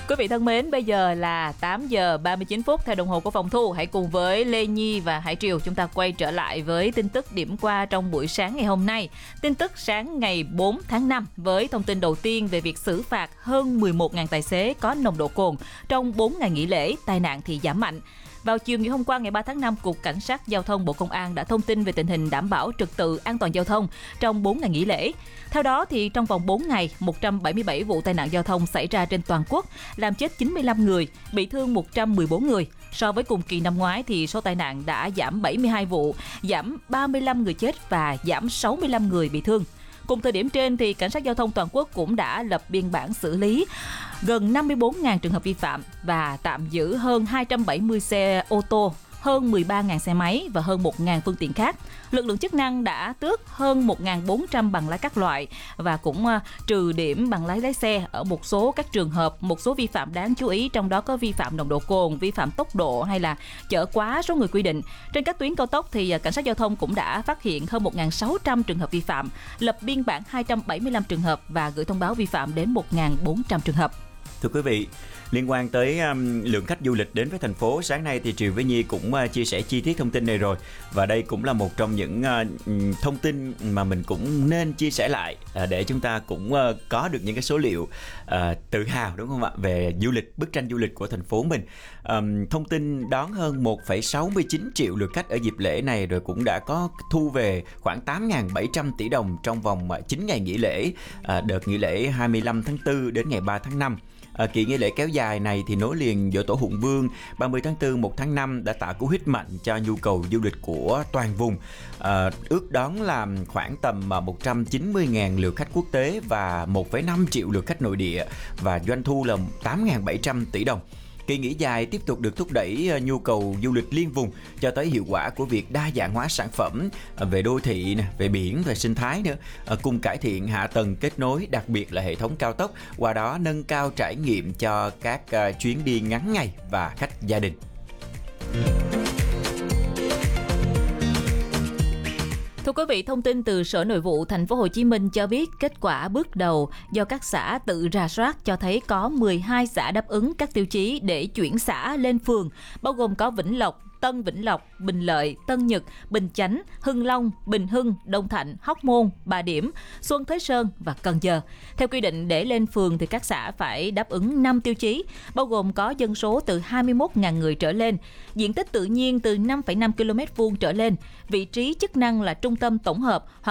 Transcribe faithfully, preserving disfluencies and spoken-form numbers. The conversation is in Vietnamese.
Quý vị thân mến, bây giờ là tám giờ ba mươi chín phút theo đồng hồ của phòng thu. Hãy cùng với Lê Nhi và Hải Triều chúng ta quay trở lại với tin tức điểm qua trong buổi sáng ngày hôm nay. Tin tức sáng ngày bốn tháng năm với thông tin đầu tiên về việc xử phạt hơn mười một nghìn tài xế có nồng độ cồn trong bốn ngày nghỉ lễ, tai nạn thì giảm mạnh. Vào chiều ngày hôm qua ngày ba tháng năm, Cục Cảnh sát Giao thông Bộ Công an đã thông tin về tình hình đảm bảo trật tự an toàn giao thông trong bốn ngày nghỉ lễ. Theo đó, thì trong vòng bốn ngày, một trăm bảy mươi bảy vụ tai nạn giao thông xảy ra trên toàn quốc, làm chết chín mươi lăm người, bị thương một trăm mười bốn người. So với cùng kỳ năm ngoái, thì số tai nạn đã giảm bảy mươi hai vụ, giảm ba mươi lăm người chết và giảm sáu mươi lăm người bị thương. Cùng thời điểm trên, thì Cảnh sát Giao thông toàn quốc cũng đã lập biên bản xử lý gần năm mươi bốn nghìn trường hợp vi phạm và tạm giữ hơn hai trăm bảy mươi xe ô tô, hơn mười ba nghìn xe máy và hơn một nghìn phương tiện khác. Lực lượng chức năng đã tước hơn một nghìn bốn trăm bằng lái các loại và cũng uh, trừ điểm bằng lái lái xe ở một số các trường hợp, một số vi phạm đáng chú ý, trong đó có vi phạm nồng độ cồn, vi phạm tốc độ hay là chở quá số người quy định. Trên các tuyến cao tốc thì uh, Cảnh sát Giao thông cũng đã phát hiện hơn một nghìn sáu trăm trường hợp vi phạm, lập biên bản hai trăm bảy mươi lăm trường hợp và gửi thông báo vi phạm đến một nghìn bốn trăm trường hợp. Thưa quý vị, liên quan tới um, lượng khách du lịch đến với thành phố, sáng nay thì Triều với Nhi cũng uh, chia sẻ chi tiết thông tin này rồi. Và đây cũng là một trong những uh, thông tin mà mình cũng nên chia sẻ lại uh, để chúng ta cũng uh, có được những cái số liệu uh, tự hào, đúng không ạ, về du lịch, bức tranh du lịch của thành phố mình. Um, thông tin đón hơn một phẩy sáu mươi chín triệu lượt khách ở dịp lễ này, rồi cũng đã có thu về khoảng tám nghìn bảy trăm tỷ đồng trong vòng uh, chín ngày nghỉ lễ, uh, đợt nghỉ lễ hai mươi lăm tháng tư đến ngày ba tháng năm. À, kỳ nghỉ lễ kéo dài này thì nối liền Giỗ Tổ Hùng Vương ba mươi tháng tư, một tháng năm đã tạo cú hích mạnh cho nhu cầu du lịch của toàn vùng. À, ước đón là khoảng tầm một trăm chín mươi nghìn lượt khách quốc tế và một phẩy năm triệu lượt khách nội địa và doanh thu là tám nghìn bảy trăm tỷ đồng. Kỳ nghỉ dài tiếp tục được thúc đẩy nhu cầu du lịch liên vùng cho tới hiệu quả của việc đa dạng hóa sản phẩm về đô thị, về biển, về sinh thái nữa, cùng cải thiện hạ tầng kết nối, đặc biệt là hệ thống cao tốc, qua đó nâng cao trải nghiệm cho các chuyến đi ngắn ngày và khách gia đình. Thưa quý vị, thông tin từ Sở Nội vụ Thành phố Hồ Chí Minh cho biết kết quả bước đầu do các xã tự rà soát cho thấy có mười hai xã đáp ứng các tiêu chí để chuyển xã lên phường, bao gồm có Vĩnh Lộc, Tân Vĩnh Lộc, Bình Lợi, Tân Nhật, Bình Chánh, Hưng Long, Bình Hưng, Đông Thạnh, Hóc Môn, Bà Điểm, Xuân Thới Sơn và Cần Giờ. Theo quy định, để lên phường thì các xã phải đáp ứng năm tiêu chí, bao gồm có dân số từ hai mươi mốt nghìn người trở lên, diện tích tự nhiên từ năm phẩy năm ki lô mét vuông trở lên, vị trí chức năng là trung tâm tổng hợp hoặc